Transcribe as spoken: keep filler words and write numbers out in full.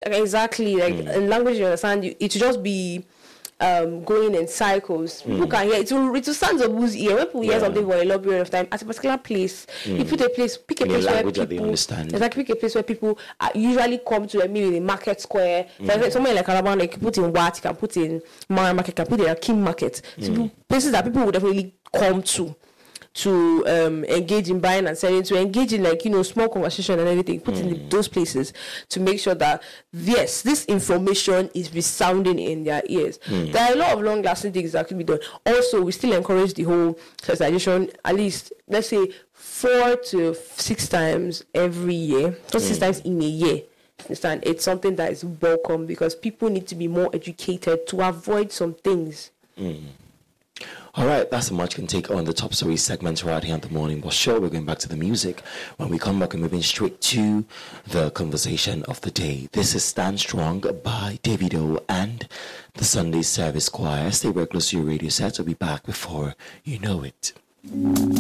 exactly. Like mm. in language, you understand, you, it should just be um, going in cycles. People mm. can hear it. Will, it will sound of whose ear. When people yeah. hear something for a long period of time, at a particular place, mm. you put a place, pick a in place a where people, that they understand. It's like pick a place where people uh, usually come to a meal in a market square. Mm. So somewhere like Calabar, like put in Wat, you can put in Mara Market, you can put in a King Market. So mm. places that people would definitely come to. to um, engage in buying and selling, to engage in like, you know, small conversation and everything, put mm. in those places to make sure that, yes, this information is resounding in their ears. Mm. There are a lot of long-lasting things that can be done. Also, we still encourage the whole sensitization, at least, let's say, four to six times every year, or six mm. times in a year. Understand? It's something that is welcome because people need to be more educated to avoid some things. Mm. All right, that's a much can take on the top story segment right here at the Morning Boss Show. We're going back to the music. When we come back, we're moving straight to the conversation of the day. This is Stand Strong by Davido and the Sunday Service Choir. Stay very close to your radio set. We'll be back before you know it.